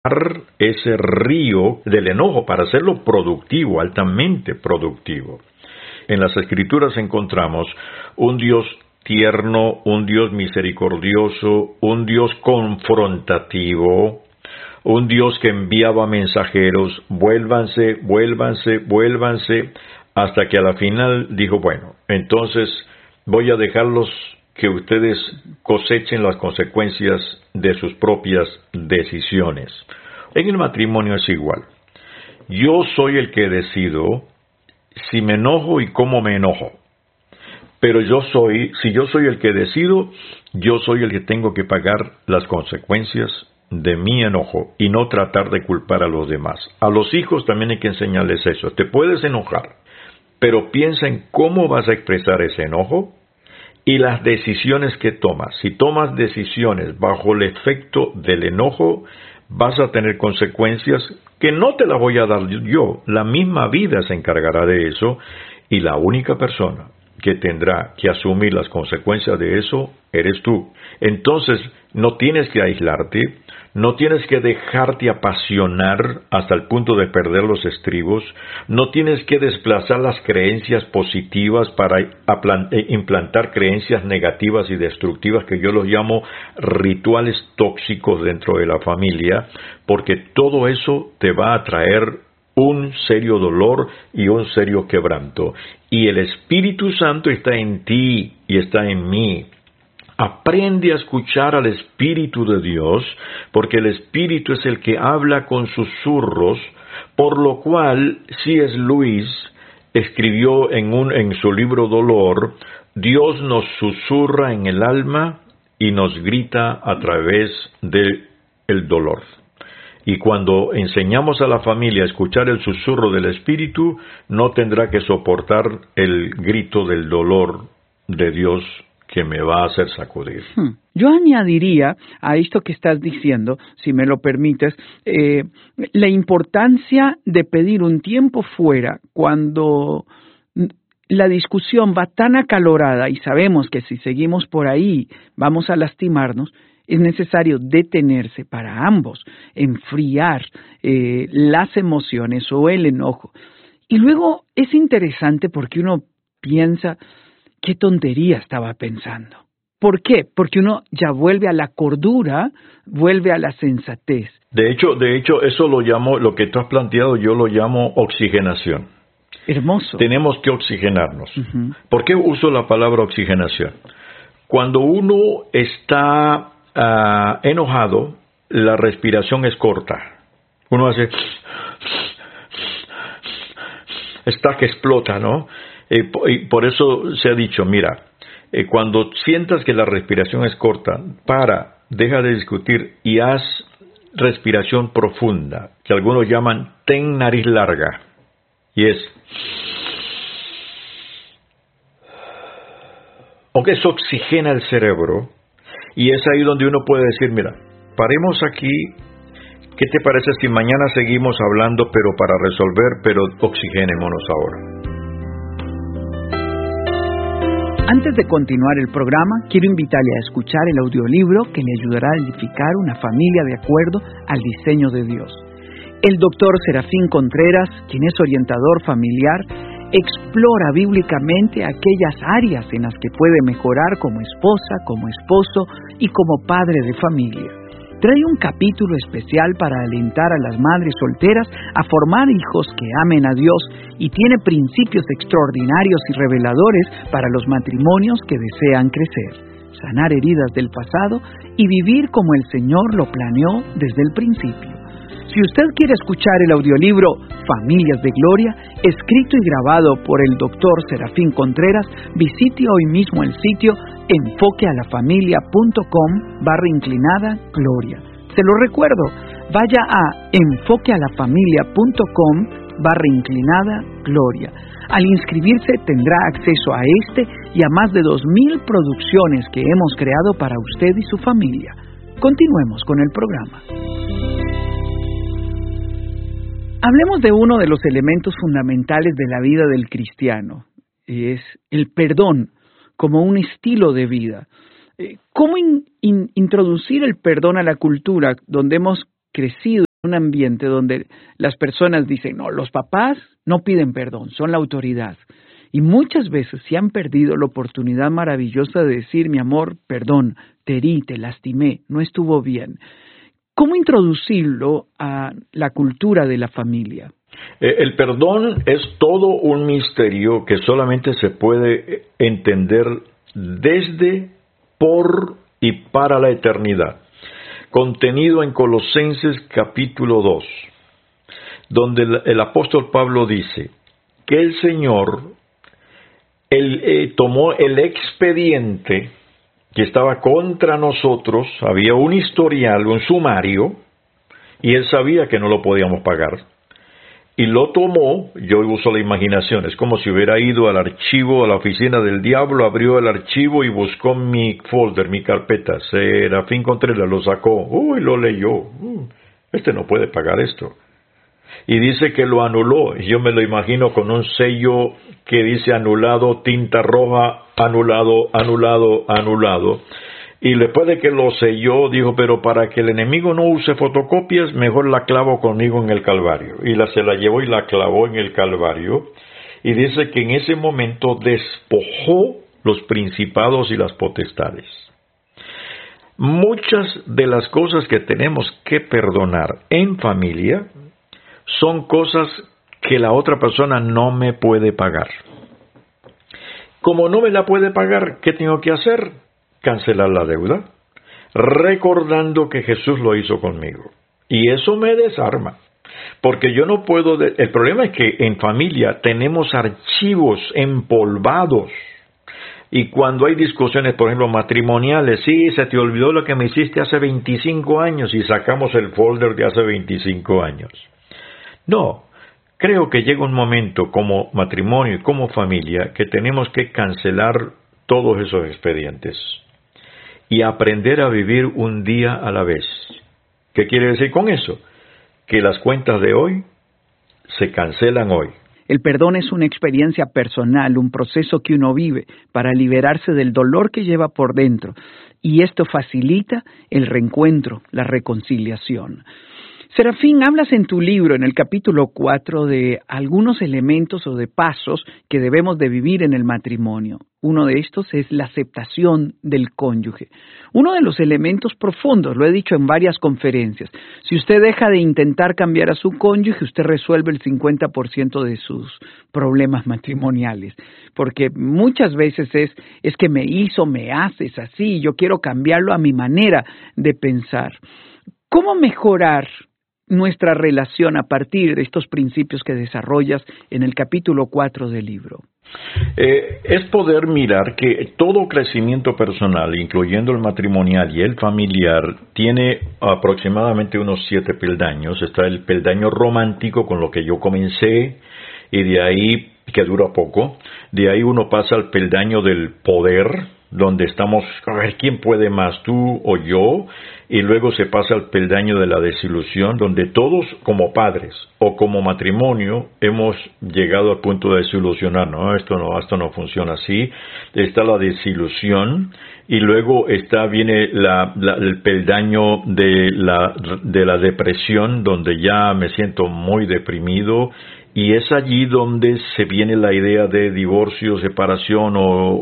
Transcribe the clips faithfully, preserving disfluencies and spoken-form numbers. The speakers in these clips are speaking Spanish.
ese río del enojo para hacerlo productivo, altamente productivo. En las Escrituras encontramos un Dios tierno, un Dios misericordioso, un Dios confrontativo, un Dios que enviaba mensajeros, vuélvanse, vuélvanse, vuélvanse, hasta que a la final dijo, bueno, entonces voy a dejarlos que ustedes cosechen las consecuencias de sus propias decisiones. En el matrimonio es igual. Yo soy el que decido si me enojo y cómo me enojo. Pero yo soy, si yo soy el que decido, yo soy el que tengo que pagar las consecuencias de mi enojo y no tratar de culpar a los demás. A los hijos también hay que enseñarles eso. Te puedes enojar, pero piensa en cómo vas a expresar ese enojo y las decisiones que tomas. Si tomas decisiones bajo el efecto del enojo, vas a tener consecuencias que no te las voy a dar yo. La misma vida se encargará de eso y la única persona que tendrá que asumir las consecuencias de eso eres tú. Entonces, no tienes que aislarte, no tienes que dejarte apasionar hasta el punto de perder los estribos, no tienes que desplazar las creencias positivas para implantar creencias negativas y destructivas que yo los llamo rituales tóxicos dentro de la familia, porque todo eso te va a traer un serio dolor y un serio quebranto. Y el Espíritu Santo está en ti y está en mí. Aprende a escuchar al Espíritu de Dios, porque el Espíritu es el que habla con susurros, por lo cual C S Lewis escribió en, un, en su libro Dolor, Dios nos susurra en el alma y nos grita a través del dolor. Y cuando enseñamos a la familia a escuchar el susurro del Espíritu, no tendrá que soportar el grito del dolor de Dios que me va a hacer sacudir. Hmm. Yo añadiría a esto que estás diciendo, si me lo permites, eh, la importancia de pedir un tiempo fuera cuando la discusión va tan acalorada y sabemos que si seguimos por ahí vamos a lastimarnos. Es necesario detenerse para ambos, enfriar eh, las emociones o el enojo. Y luego es interesante porque uno piensa, ¿qué tontería estaba pensando? ¿Por qué? Porque uno ya vuelve a la cordura, vuelve a la sensatez. De hecho, de hecho, eso lo llamo, lo que tú has planteado, yo lo llamo oxigenación. Hermoso. Tenemos que oxigenarnos. Uh-huh. ¿Por qué uso la palabra oxigenación? Cuando uno está uh, enojado, la respiración es corta. Uno hace... está que explota, ¿no? Eh, y por eso se ha dicho, mira, eh, cuando sientas que la respiración es corta, para, deja de discutir y haz respiración profunda, que algunos llaman ten nariz larga. Y es... aunque eso oxigena el cerebro, y es ahí donde uno puede decir, mira, paremos aquí, ¿qué te parece si mañana seguimos hablando, pero para resolver, pero oxigenémonos ahora? Antes de continuar el programa, quiero invitarle a escuchar el audiolibro que le ayudará a edificar una familia de acuerdo al diseño de Dios. El doctor Serafín Contreras, quien es orientador familiar, explora bíblicamente aquellas áreas en las que puede mejorar como esposa, como esposo y como padre de familia. Trae un capítulo especial para alentar a las madres solteras a formar hijos que amen a Dios y tiene principios extraordinarios y reveladores para los matrimonios que desean crecer, sanar heridas del pasado y vivir como el Señor lo planeó desde el principio. Si usted quiere escuchar el audiolibro Familias de Gloria, escrito y grabado por el doctor Serafín Contreras, visite hoy mismo el sitio enfoquealafamilia.com barra inclinada Gloria. Se lo recuerdo, vaya a enfoquealafamilia.com barra inclinada Gloria. Al inscribirse tendrá acceso a este y a más de dos mil producciones que hemos creado para usted y su familia. Continuemos con el programa. Hablemos de uno de los elementos fundamentales de la vida del cristiano, y es el perdón como un estilo de vida. ¿Cómo in, in, introducir el perdón a la cultura donde hemos crecido un ambiente donde las personas dicen, no, los papás no piden perdón, son la autoridad. Y muchas veces se han perdido la oportunidad maravillosa de decir, mi amor, perdón, te herí, te lastimé, no estuvo bien. ¿Cómo introducirlo a la cultura de la familia? El perdón es todo un misterio que solamente se puede entender desde, por y para la eternidad. Contenido en Colosenses capítulo dos, donde el, el apóstol Pablo dice que el Señor él, eh, tomó el expediente que estaba contra nosotros, había un historial, un sumario, y él sabía que no lo podíamos pagar. Y lo tomó, yo uso la imaginación, es como si hubiera ido al archivo, a la oficina del diablo, abrió el archivo y buscó mi folder, mi carpeta. Serafín Contreras lo sacó, uy, lo leyó, uh, este no puede pagar esto. Y dice que lo anuló, yo me lo imagino con un sello que dice anulado, tinta roja, anulado, anulado, anulado. Y después de que lo selló, dijo, pero para que el enemigo no use fotocopias, mejor la clavo conmigo en el Calvario. Y la, se la llevó y la clavó en el Calvario. Y dice que en ese momento despojó los principados y las potestades. Muchas de las cosas que tenemos que perdonar en familia son cosas que la otra persona no me puede pagar. Como no me la puede pagar, ¿qué tengo que hacer? Cancelar la deuda, recordando que Jesús lo hizo conmigo. Y eso me desarma, porque yo no puedo... De... El problema es que en familia tenemos archivos empolvados, y cuando hay discusiones, por ejemplo, matrimoniales, sí, se te olvidó lo que me hiciste hace veinticinco años, y sacamos el folder de hace veinticinco años. No, creo que llega un momento como matrimonio y como familia que tenemos que cancelar todos esos expedientes y aprender a vivir un día a la vez. ¿Qué quiere decir con eso? Que las cuentas de hoy se cancelan hoy. El perdón es una experiencia personal, un proceso que uno vive para liberarse del dolor que lleva por dentro, y esto facilita el reencuentro, la reconciliación. Serafín, hablas en tu libro, en el capítulo cuatro, de algunos elementos o de pasos que debemos de vivir en el matrimonio. Uno de estos es la aceptación del cónyuge. Uno de los elementos profundos, lo he dicho en varias conferencias. Si usted deja de intentar cambiar a su cónyuge, usted resuelve el cincuenta por ciento de sus problemas matrimoniales. Porque muchas veces es, es que me hizo, me haces así, yo quiero cambiarlo a mi manera de pensar. ¿Cómo mejorar nuestra relación a partir de estos principios que desarrollas en el capítulo cuatro del libro? Eh, es poder mirar que todo crecimiento personal, incluyendo el matrimonial y el familiar, tiene aproximadamente unos siete peldaños. Está el peldaño romántico, con lo que yo comencé, y de ahí, que dura poco, de ahí uno pasa al peldaño del poder, donde estamos, a ver, ¿quién puede más, tú o yo? Y luego se pasa al peldaño de la desilusión, donde todos como padres o como matrimonio hemos llegado al punto de desilusionar, no, esto no, esto no funciona así. Está la desilusión, y luego está, viene la, la, el peldaño de la, de la depresión, donde ya me siento muy deprimido. Y es allí donde se viene la idea de divorcio, separación o,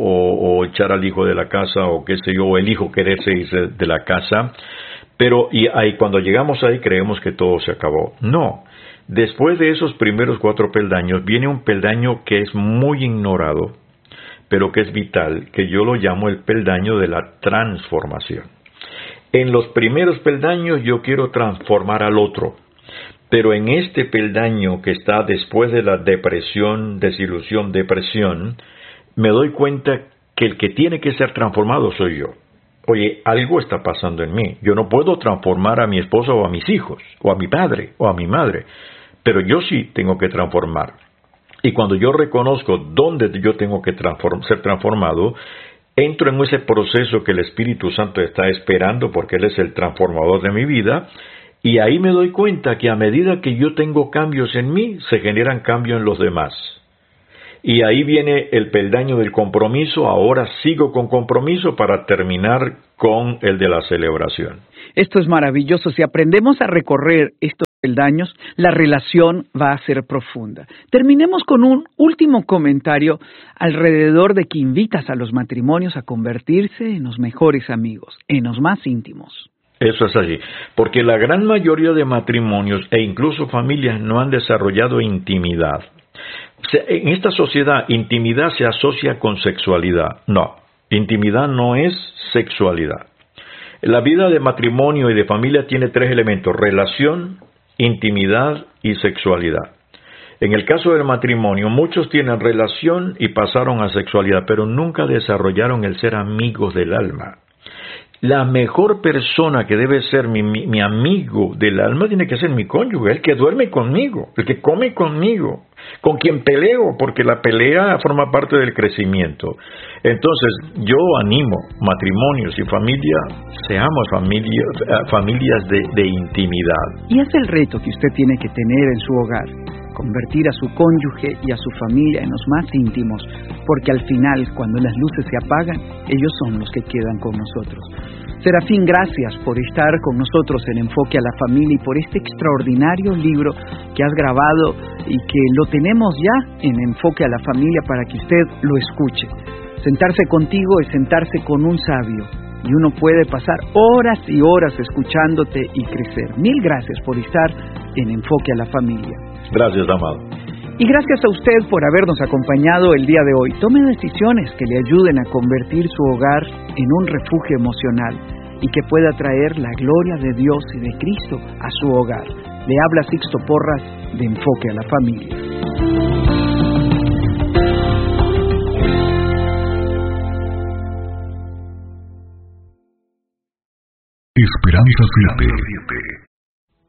o, o echar al hijo de la casa, o qué sé yo, o el hijo quererse irse de la casa. Pero y ahí, cuando llegamos ahí, creemos que todo se acabó. No. Después de esos primeros cuatro peldaños viene un peldaño que es muy ignorado, pero que es vital, que yo lo llamo el peldaño de la transformación. En los primeros peldaños yo quiero transformar al otro. Pero en este peldaño que está después de la depresión, desilusión, depresión, me doy cuenta que el que tiene que ser transformado soy yo. Oye, algo está pasando en mí. Yo no puedo transformar a mi esposa o a mis hijos, o a mi padre o a mi madre, pero yo sí tengo que transformar. Y cuando yo reconozco dónde yo tengo que transform- ser transformado, entro en ese proceso que el Espíritu Santo está esperando, porque Él es el transformador de mi vida. Y ahí me doy cuenta que a medida que yo tengo cambios en mí, se generan cambios en los demás. Y ahí viene el peldaño del compromiso. Ahora sigo con compromiso para terminar con el de la celebración. Esto es maravilloso. Si aprendemos a recorrer estos peldaños, la relación va a ser profunda. Terminemos con un último comentario alrededor de que invitas a los matrimonios a convertirse en los mejores amigos, en los más íntimos. Eso es así, porque la gran mayoría de matrimonios e incluso familias no han desarrollado intimidad. En esta sociedad, intimidad se asocia con sexualidad. No, intimidad no es sexualidad. La vida de matrimonio y de familia tiene tres elementos: relación, intimidad y sexualidad. En el caso del matrimonio, muchos tienen relación y pasaron a sexualidad, pero nunca desarrollaron el ser amigos del alma. La mejor persona que debe ser mi, mi, mi amigo del alma tiene que ser mi cónyuge, el que duerme conmigo, el que come conmigo, con quien peleo, porque la pelea forma parte del crecimiento. Entonces, yo animo matrimonios y familia, seamos familia, familias de, de intimidad. Y es el reto que usted tiene que tener en su hogar, convertir a su cónyuge y a su familia en los más íntimos, porque al final, cuando las luces se apagan, ellos son los que quedan con nosotros. Serafín, gracias por estar con nosotros en Enfoque a la Familia y por este extraordinario libro que has grabado y que lo tenemos ya en Enfoque a la Familia para que usted lo escuche. Sentarse contigo es sentarse con un sabio y uno puede pasar horas y horas escuchándote y crecer. Mil gracias por estar en Enfoque a la Familia. Gracias, amado. Y gracias a usted por habernos acompañado el día de hoy. Tome decisiones que le ayuden a convertir su hogar en un refugio emocional y que pueda traer la gloria de Dios y de Cristo a su hogar. Le habla Sixto Porras de Enfoque a la Familia. Esperanza siete.